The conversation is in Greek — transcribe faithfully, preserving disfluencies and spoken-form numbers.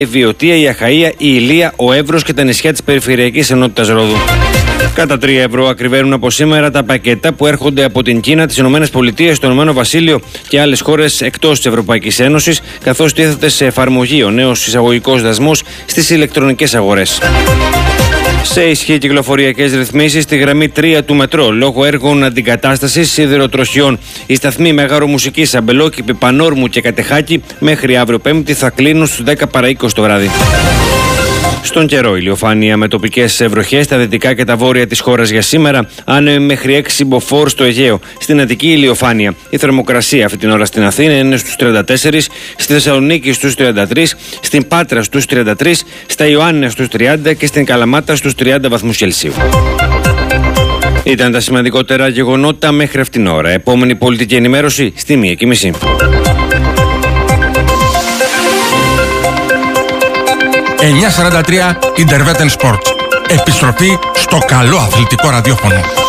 η Βιωτία, η Αχαΐα, η Ηλία, ο Εύρος και τα νησιά της Περιφερειακής Ενότητας Ρόδου. Κατά τρία ευρώ ακριβένουν από σήμερα τα πακέτα που έρχονται από την Κίνα, τις Ηνωμένες Πολιτείες, το Ηνωμένο Βασίλειο και άλλες χώρες εκτός της Ευρωπαϊκής Ένωσης, καθώς τίθεται σε εφαρμογή ο νέος εισαγωγικός δασμός στις ηλεκτρονικές αγορές. Σε ισχύ κυκλοφοριακές ρυθμίσεις στη γραμμή τρία του μετρό λόγω έργων αντικατάστασης σιδηροτροχιών. Οι σταθμοί Μεγάρο Μουσικής, Αμπελόκηπη, Πανόρμου και Κατεχάκη μέχρι αύριο Πέμπτη θα κλείνουν στους δέκα παρά είκοσι το βράδυ. Στον καιρό, ηλιοφάνεια με τοπικές βροχές στα δυτικά και τα βόρεια της χώρας για σήμερα, άνεμοι μέχρι έξι μποφόρ στο Αιγαίο. Στην Αττική ηλιοφάνεια. Η θερμοκρασία αυτή την ώρα στην Αθήνα είναι στους τριάντα τέσσερα, στη Θεσσαλονίκη στους τριάντα τρία, στην Πάτρα στους τριάντα τρία, στα Ιωάννινα στους τριάντα και στην Καλαμάτα στους τριάντα βαθμούς Κελσίου. Ήταν τα σημαντικότερα γεγονότα μέχρι αυτήν την ώρα. Επόμενη πολιτική ενημέρωση στη μία και μισή. εννιακόσια σαράντα τρία Interveten Sports. Επιστροφή στο καλό αθλητικό ραδιόφωνο.